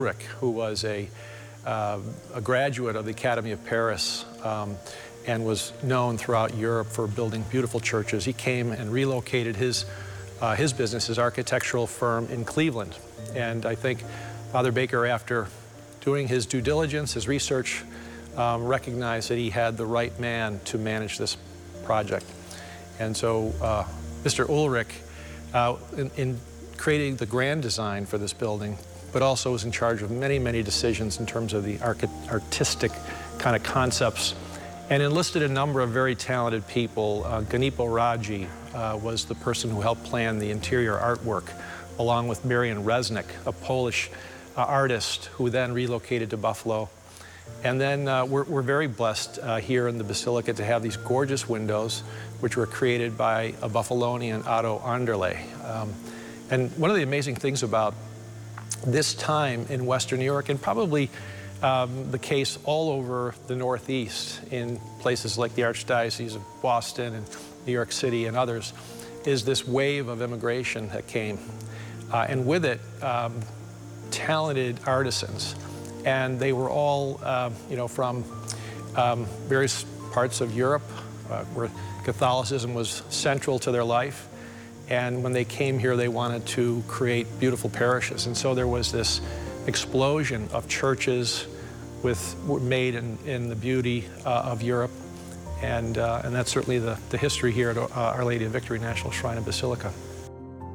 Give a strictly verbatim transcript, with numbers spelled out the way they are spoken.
Ulrich, who was a, uh, a graduate of the Academy of Paris um, and was known throughout Europe for building beautiful churches. He came and relocated his, uh, his business, his architectural firm in Cleveland. And I think Father Baker, after doing his due diligence, his research, um, recognized that he had the right man to manage this project. And so uh, Mister Ulrich, uh, in, in creating the grand design for this building, but also was in charge of many, many decisions in terms of the artistic kind of concepts, and enlisted a number of very talented people. Uh, Ganipo Raji uh, was the person who helped plan the interior artwork, along with Marian Resnick, a Polish uh, artist who then relocated to Buffalo. And then uh, we're, we're very blessed uh, here in the Basilica to have these gorgeous windows, which were created by a Buffalonian, Otto Anderle. Um, and one of the amazing things about this time in Western New York, and probably um, the case all over the Northeast in places like the Archdiocese of Boston and New York City and others, is this wave of immigration that came. Uh, and with it, um, talented artisans. And they were all, uh, you know, from um, various parts of Europe uh, where Catholicism was central to their life. And when they came here, they wanted to create beautiful parishes. And so there was this explosion of churches with, made in, in the beauty uh, of Europe. And, uh, and that's certainly the, the history here at uh, Our Lady of Victory National Shrine and Basilica.